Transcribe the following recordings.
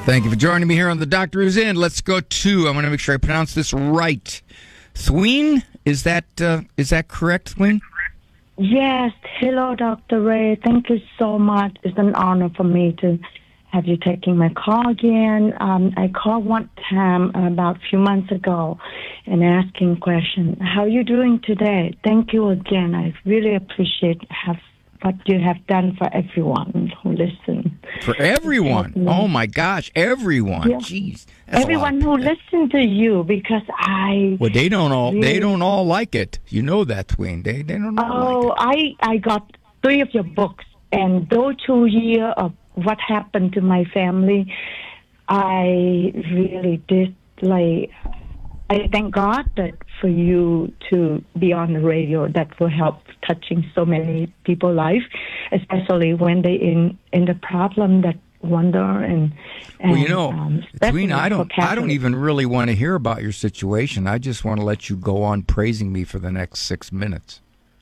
Thank you for joining me here on The Doctor Is In. Let's go to, I want to make sure I pronounce this right. Thween? Is that correct, Thween? Yes. Hello, Dr. Ray. Thank you so much. It's an honor for me to have you taking my call again. I called one time about a few months ago and asking question. How are you doing today? Thank you again. I really appreciate what you have done for everyone who listens. For everyone? Oh, my gosh, everyone. Yeah. Jeez. Everyone who listens to you, because Well, they don't all like it. You know that, Thween. They don't all like it. I got 3 of your books, and those 2 years of what happened to my family, I really did, I thank God that for you to be on the radio, that will help touching so many people's life, especially when they in the problem that wonder and well, Thween, I don't even really want to hear about your situation. I just want to let you go on praising me for the next 6 minutes.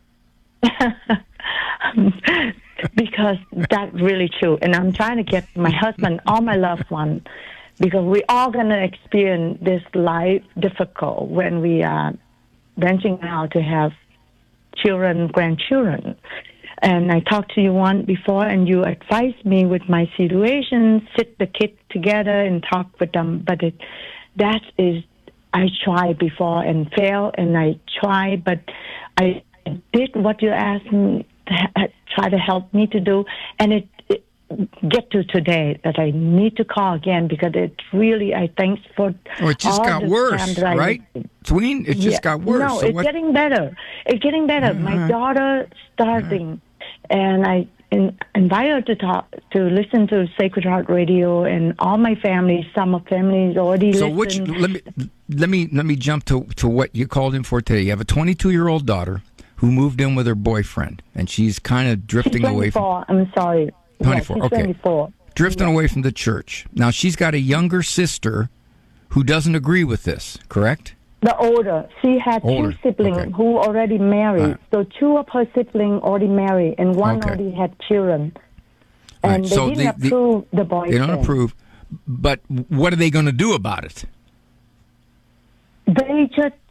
Because that's really true, and I'm trying to get my husband, all my loved ones, because we all going to experience this life difficult when we are branching out to have children, grandchildren. And I talked to you one before, and you advised me with my situation, sit the kids together and talk with them. But I tried before and failed, and I tried, but I did what you asked me, try to help me to do, and it get to today that I need to call again, because it really, I thanks for it just got worse, right? Thween, it just got worse. No, it's getting better. It's getting better. My daughter starting, and I invite her to listen to Sacred Heart Radio, and all my family, some of families already listen. Let me jump to what you called in for today. You have a 22-year-old daughter who moved in with her boyfriend, and she's kind of drifting away from... I'm sorry. 24, okay. 24. Drifting away from the church. Now, she's got a younger sister who doesn't agree with this, correct? The older. She had 2 siblings who already married. So 2 of her siblings already married, and one already had children. And they didn't approve the boyfriend. They don't approve. But what are they going to do about it? They just